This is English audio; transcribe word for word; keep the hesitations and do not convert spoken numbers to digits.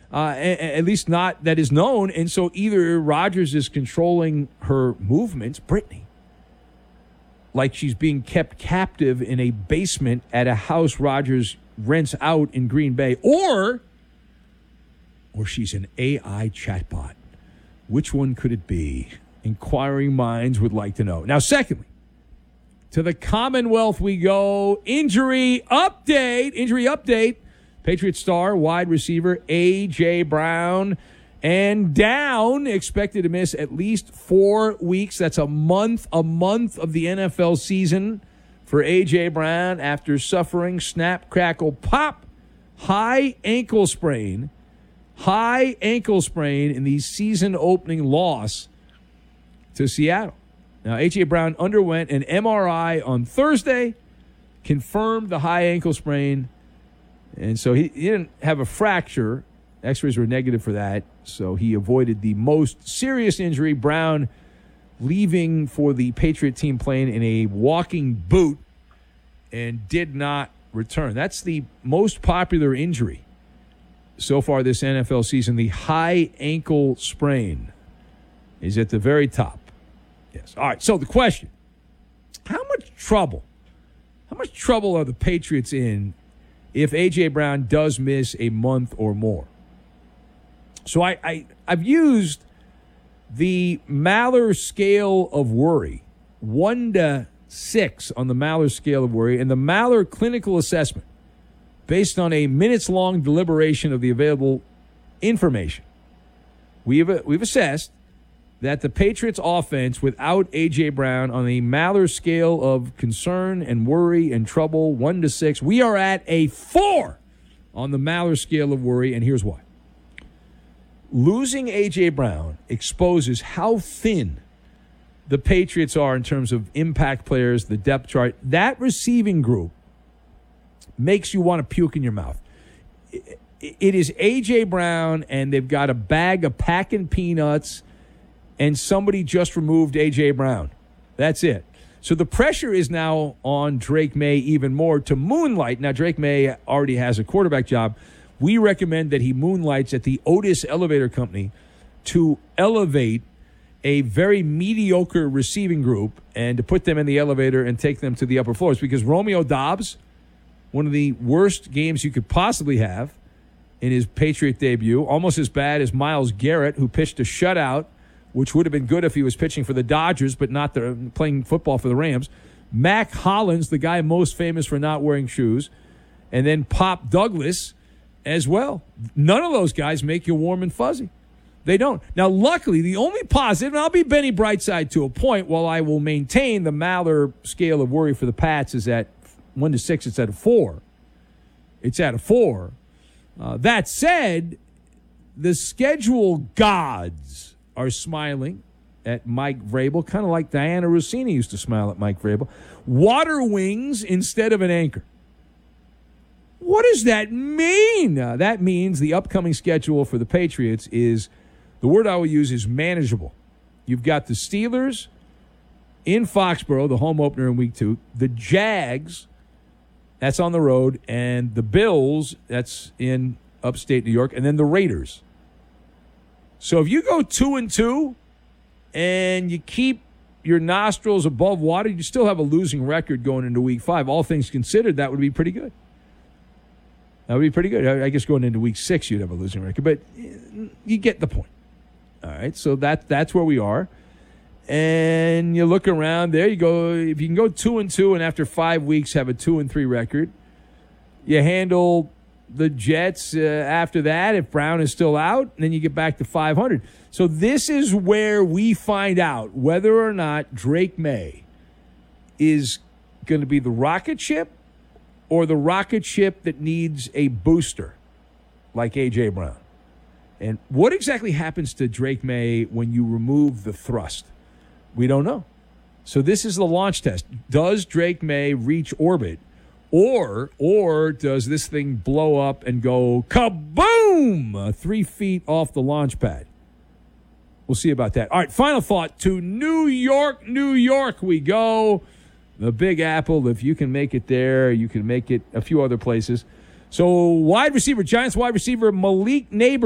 Uh, at least not that is known. And so either Rodgers is controlling her movements, Brittany, like she's being kept captive in a basement at a house Rodgers rents out in Green Bay, or, or she's an A I chatbot. Which one could it be? Inquiring minds would like to know. Now, secondly, to the Commonwealth we go. Injury update. Injury update. Patriot star, wide receiver A J. Brown, and down, expected to miss at least four weeks. That's a month, a month of the N F L season for A J. Brown after suffering snap, crackle, pop, high ankle sprain, high ankle sprain in the season-opening loss to Seattle. Now, A J. Brown underwent an M R I on Thursday, confirmed the high ankle sprain. And so he, he didn't have a fracture. X-rays were negative for that. So he avoided the most serious injury. Brown leaving for the Patriot team plane in a walking boot and did not return. That's the most popular injury so far this N F L season. The high ankle sprain is at the very top. Yes. All right. So the question, how much trouble, how much trouble are the Patriots in if A J. Brown does miss a month or more? So I, I, I've used the Maller scale of worry, one to six on the Maller scale of worry, and the Maller clinical assessment based on a minutes-long deliberation of the available information. We've, we've assessed that the Patriots offense without A J. Brown on the Maller scale of concern and worry and trouble, one to six, we are at a four on the Maller scale of worry, and here's why. Losing A J. Brown exposes how thin the Patriots are in terms of impact players, the depth chart. That receiving group makes you want to puke in your mouth. It is A J. Brown, and they've got a bag of packing peanuts, and somebody just removed A J. Brown. That's it. So the pressure is now on Drake May even more to moonlight. Now, Drake May already has a quarterback job. We recommend that he moonlights at the Otis Elevator Company to elevate a very mediocre receiving group and to put them in the elevator and take them to the upper floors. Because Romeo Doubs, one of the worst games you could possibly have in his Patriot debut, almost as bad as Myles Garrett, who pitched a shutout, which would have been good if he was pitching for the Dodgers, but not the, playing football for the Rams. Mac Hollins, the guy most famous for not wearing shoes. And then Pop Douglas as well. None of those guys make you warm and fuzzy. They don't. Now, luckily, the only positive, and I'll be Benny Brightside to a point, while I will maintain the Maller scale of worry for the Pats is at one to six, it's at a four. It's at a four. Uh, that said, the schedule gods are smiling at Mike Vrabel, kind of like Diana Rossini used to smile at Mike Vrabel. Water wings instead of an anchor. What does that mean? Uh, that means the upcoming schedule for the Patriots is, the word I will use is manageable. You've got the Steelers in Foxborough, the home opener in week two, the Jags, that's on the road, and the Bills, that's in upstate New York, and then the Raiders. So if you go two and two and you keep your nostrils above water, you still have a losing record going into week five. All things considered, that would be pretty good. That would be pretty good. I guess going into week six, you'd have a losing record, but you get the point. All right, so that that's where we are. And you look around there, you go, if you can go two and two and after five weeks have a two and three record, you handle the Jets uh, after that if Brown is still out, and then you get back to five hundred. So this is where we find out whether or not Drake May is going to be the rocket ship or the rocket ship that needs a booster like A J. Brown. And what exactly happens to Drake May when you remove the thrust? We don't know. So this is the launch test. Does Drake May reach orbit, or or does this thing blow up and go kaboom uh, three feet off the launch pad? We'll see about that. All right, final thought. To New York, New York we go. The Big Apple, if you can make it there, you can make it a few other places. So wide receiver, Giants wide receiver Malik Neighbors.